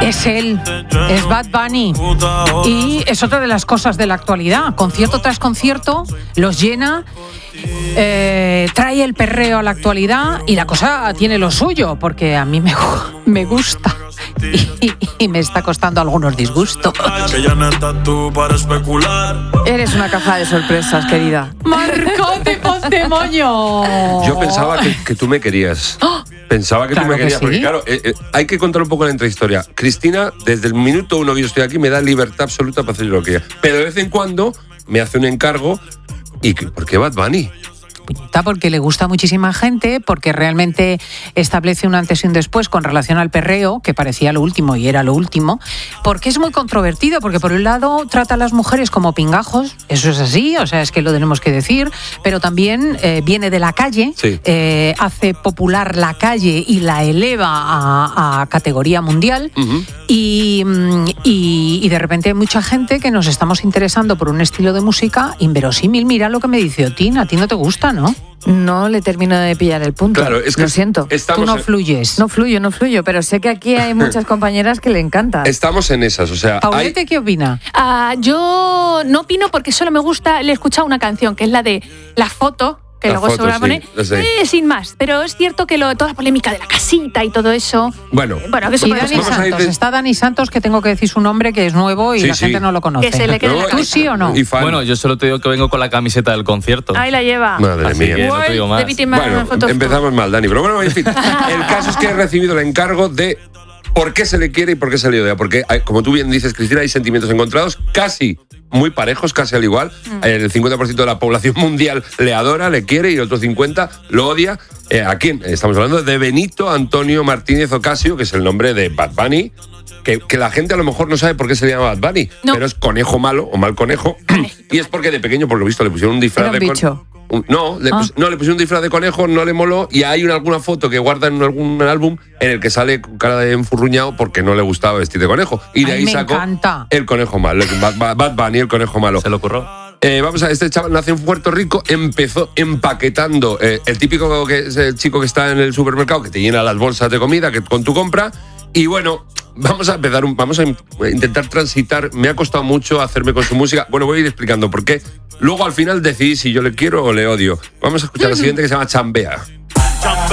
Es él, es Bad Bunny. Y es otra de las cosas de la actualidad. Concierto tras concierto, los llena, trae el perreo a la actualidad y la cosa tiene lo suyo, porque a mí me gusta. Y me está costando algunos disgustos. Eres una caja de sorpresas, querida. ¡Marcote Pontemoño! Yo pensaba que tú me querías. Pensaba que Claro tú me que querías, sí. porque claro, hay que contar un poco la intrahistoria. Cristina, desde el minuto 1 que yo estoy aquí, me da libertad absoluta para hacer lo que quiera. Pero de vez en cuando me hace un encargo. ¿Y por qué Bad Bunny? Porque le gusta a muchísima gente, porque realmente establece un antes y un después con relación al perreo, que parecía lo último y era lo último, porque es muy controvertido, porque por un lado trata a las mujeres como pingajos, eso es así, o sea, es que lo tenemos que decir, pero también viene de la calle, sí. Hace popular la calle y la eleva a categoría mundial, Uh-huh. y de repente hay mucha gente que nos estamos interesando por un estilo de música inverosímil. Mira lo que me dice Otín, a ti no te gusta, ¿no? No le termino de pillar el punto. Claro, es que lo siento. Tú no fluyes. No fluyo, pero sé que aquí hay muchas compañeras que le encantan. Estamos en esas, o sea... Paulete, ¿qué opina? Yo no opino porque solo me gusta, le he escuchado una canción que es la de La Foto, que La luego Foto, se va a poner, sí, sin más. Pero es cierto que toda la polémica de la casita y todo eso... Bueno, que eso Y puede Dani ser. vamos a ir Santos, está Dani Santos, que tengo que decir su nombre, que es nuevo y Sí, la sí. gente no lo conoce. Que se le quede en la ¿Tú cabeza. sí o no? Y fan. Bueno, yo solo te digo que vengo con la camiseta del concierto. Ahí la lleva. Madre Así mía. que no te digo más. Bueno, empezamos mal, Dani, pero bueno, en fin. El caso es que he recibido el encargo de por qué se le quiere y por qué se le odia. Porque, como tú bien dices, Cristina, hay sentimientos encontrados casi muy parejos, casi al igual. El 50% de la población mundial le adora, le quiere, y el otro 50% lo odia. ¿A quién? Estamos hablando de Benito Antonio Martínez Ocasio, que es el nombre de Bad Bunny. Que la gente a lo mejor no sabe por qué se le llama Bad Bunny, No. pero es conejo malo o mal conejo. Y es porque de pequeño, por lo visto, le pusieron un disfraz Era un de bicho. le pusieron un disfraz de conejo, no le moló, y hay alguna foto que guarda en algún álbum en el que sale con cara de enfurruñado porque no le gustaba vestir de conejo. Y de Ay, ahí me sacó encanta. el conejo malo, Bad Bunny, el conejo malo. Se le ocurrió. Vamos a ver, este chaval nació en Puerto Rico, empezó empaquetando el típico que es el chico que está en el supermercado, que te llena las bolsas de comida que con tu compra. Y bueno, vamos a intentar transitar. Me ha costado mucho hacerme con su música. Bueno, voy a ir explicando por qué. Luego al final decidí si yo le quiero o le odio. Vamos a escuchar la siguiente, que se llama Chambea.